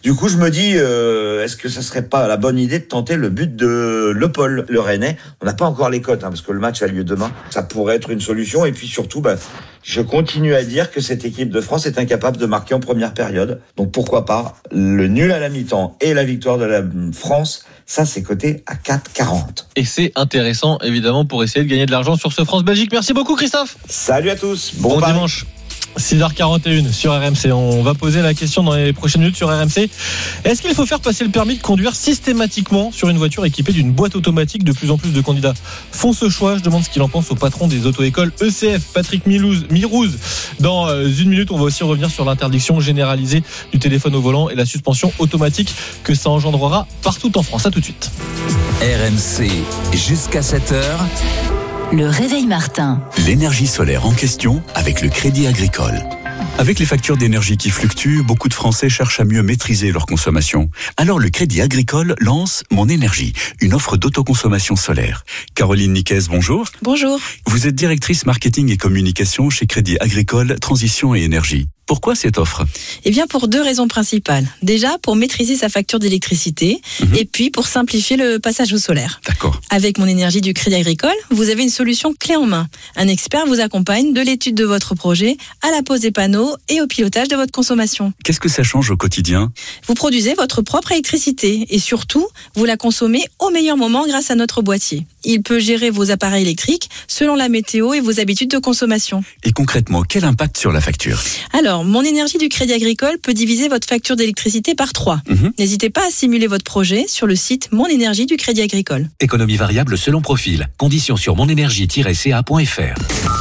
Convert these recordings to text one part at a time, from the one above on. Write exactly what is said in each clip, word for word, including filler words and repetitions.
Du coup, je me dis, euh, est-ce que ça serait pas la bonne idée de tenter le but de Le Paul, le Rennais? On n'a pas encore les cotes, hein, parce que le match a lieu demain. Ça pourrait être une solution. Et puis surtout, bah, je continue à dire que cette équipe de France est incapable de marquer en première période. Donc pourquoi pas le nul à la mi-temps et la victoire de la France. Ça, c'est coté à quatre quarante. Et c'est intéressant, évidemment, pour essayer de gagner de l'argent sur ce France-Belgique. Merci beaucoup, Christophe. Salut à tous. Bon, bon dimanche. six heures quarante et une sur R M C. On va poser la question dans les prochaines minutes sur R M C. Est-ce qu'il faut faire passer le permis de conduire systématiquement sur une voiture équipée d'une boîte automatique? De plus en plus de candidats font ce choix. Je demande ce qu'il en pense au patron des auto-écoles E C F, Patrick Milouz, Mirouz. Dans une minute, on va aussi revenir sur l'interdiction généralisée du téléphone au volant et la suspension automatique que ça engendrera partout en France. À tout de suite. R M C jusqu'à sept heures. Le réveil Martin. L'énergie solaire en question avec le Crédit Agricole. Avec les factures d'énergie qui fluctuent, beaucoup de Français cherchent à mieux maîtriser leur consommation. Alors le Crédit Agricole lance Mon Énergie, une offre d'autoconsommation solaire. Caroline Niquez, bonjour. Bonjour. Vous êtes directrice marketing et communication chez Crédit Agricole Transition et Énergie. Pourquoi cette offre ? Eh bien, pour deux raisons principales. Déjà, pour maîtriser sa facture d'électricité mmh. et puis pour simplifier le passage au solaire. D'accord. Avec Mon Énergie du Crédit Agricole, vous avez une solution clé en main. Un expert vous accompagne de l'étude de votre projet à la pose des panneaux et au pilotage de votre consommation. Qu'est-ce que ça change au quotidien ? Vous produisez votre propre électricité et surtout, vous la consommez au meilleur moment grâce à notre boîtier. Il peut gérer vos appareils électriques selon la météo et vos habitudes de consommation. Et concrètement, quel impact sur la facture ? Alors, Mon Énergie du Crédit Agricole peut diviser votre facture d'électricité par trois. Mmh. N'hésitez pas à simuler votre projet sur le site Mon Énergie du Crédit Agricole. Économie variable selon profil. Conditions sur monénergie tiret c a point f r.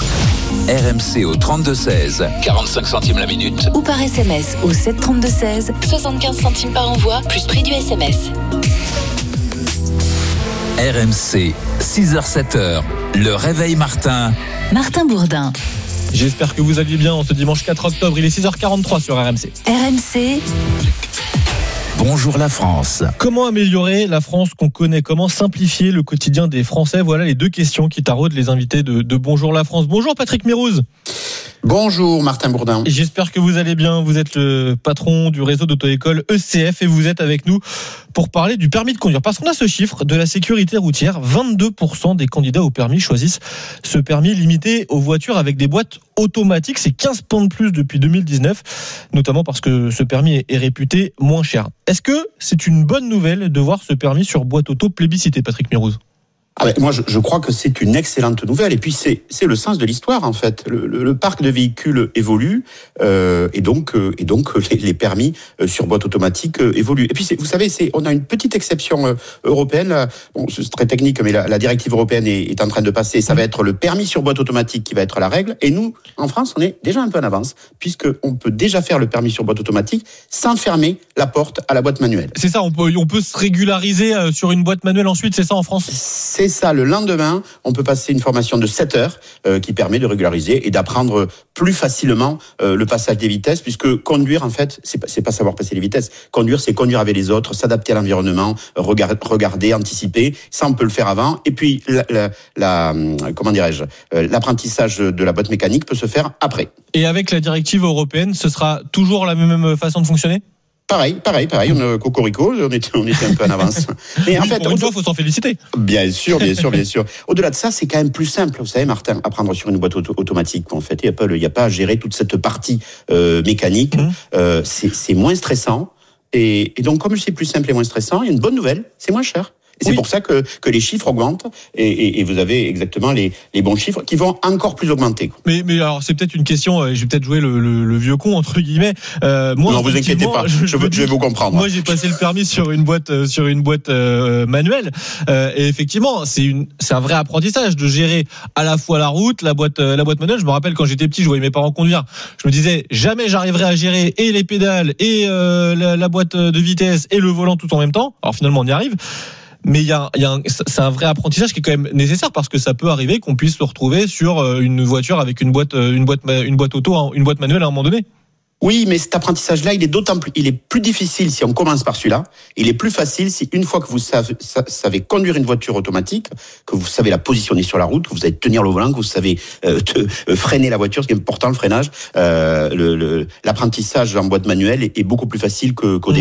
R M C au trente-deux seize, quarante-cinq centimes la minute. Ou par S M S au sept trente-deux seize, soixante-quinze centimes par envoi, plus prix du S M S. R M C, six heures sept heures, le réveil Martin. Martin Bourdin. J'espère que vous alliez bien en ce dimanche quatre octobre. Il est six heures quarante-trois sur R M C. R M C. Bonjour la France. Comment améliorer la France qu'on connaît ? Comment simplifier le quotidien des Français ? Voilà les deux questions qui taraudent les invités de, de Bonjour la France. Bonjour Patrick Mirouz. Bonjour Martin Bourdin. J'espère que vous allez bien. Vous êtes le patron du réseau d'auto-école E C F et vous êtes avec nous pour parler du permis de conduire. Parce qu'on a ce chiffre de la sécurité routière, vingt-deux pour cent des candidats au permis choisissent ce permis limité aux voitures avec des boîtes automatiques. C'est quinze points de plus depuis deux mille dix-neuf, notamment parce que ce permis est réputé moins cher. Est-ce que c'est une bonne nouvelle de voir ce permis sur boîte auto plébiscité, Patrick Mirouz ? Ah ben, moi, je, je crois que c'est une excellente nouvelle. Et puis, c'est, c'est le sens de l'histoire, en fait. Le, le, le parc de véhicules évolue, euh, et donc, euh, et donc les, les permis euh, sur boîte automatique euh, évoluent. Et puis, c'est, vous savez, c'est, on a une petite exception euh, européenne. Là. Bon, c'est très technique, mais la, la directive européenne est, est en train de passer. Ça va être le permis sur boîte automatique qui va être la règle. Et nous, en France, on est déjà un peu en avance, puisqu'on peut déjà faire le permis sur boîte automatique sans fermer la porte à la boîte manuelle. C'est ça, on peut, on peut se régulariser sur une boîte manuelle ensuite, c'est ça en France ? C'est ça, le lendemain, on peut passer une formation de sept heures euh, qui permet de régulariser et d'apprendre plus facilement euh, le passage des vitesses, puisque conduire, en fait, c'est pas, c'est pas savoir passer les vitesses. Conduire, c'est conduire avec les autres, s'adapter à l'environnement, regarder, regarder anticiper. Ça, on peut le faire avant. Et puis, la, la, la, comment dirais-je, euh, l'apprentissage de la boîte mécanique peut se faire après. Et avec la directive européenne, ce sera toujours la même façon de fonctionner ? Pareil, pareil, pareil, on a cocorico, on était, on était un peu en avance. Mais en oui, fait, pour une fois, il faut s'en féliciter. Bien sûr, bien sûr, bien sûr. Au-delà de ça, c'est quand même plus simple, vous savez, Martin, à prendre sur une boîte auto- automatique. En fait, il n'y a pas, il y a pas à gérer toute cette partie euh, mécanique. Mmh. Euh, c'est, c'est moins stressant. Et, et donc, comme c'est plus simple et moins stressant, il y a une bonne nouvelle, c'est moins cher. Et c'est oui. pour ça que, que les chiffres augmentent et, et, et vous avez exactement les, les bons chiffres qui vont encore plus augmenter. Mais, mais alors c'est peut-être une question, je vais peut-être jouer le, le, le vieux con entre guillemets. Euh, moi, non, vous inquiétez pas, je, je, veux, je vais vous comprendre. Moi, j'ai passé le permis sur une boîte sur une boîte euh, manuelle euh, et effectivement, c'est une c'est un vrai apprentissage de gérer à la fois la route, la boîte la boîte manuelle. Je me rappelle quand j'étais petit, je voyais mes parents conduire. Je me disais jamais j'arriverai à gérer et les pédales et euh, la, la boîte de vitesse et le volant tout en même temps. Alors finalement, on y arrive. Mais il y a, il y a un, c'est un vrai apprentissage qui est quand même nécessaire parce que ça peut arriver qu'on puisse se retrouver sur une voiture avec une boîte, une boîte, une boîte auto, une boîte manuelle à un moment donné. Oui, mais cet apprentissage-là, il est d'autant plus, il est plus difficile si on commence par celui-là. Il est plus facile si une fois que vous savez, savez conduire une voiture automatique, que vous savez la positionner sur la route, que vous savez tenir le volant, que vous savez euh, te, euh, freiner la voiture, ce qui est important, le freinage. Euh, le, le, l'apprentissage en boîte manuelle est, est beaucoup plus facile que, qu'au mmh. départ.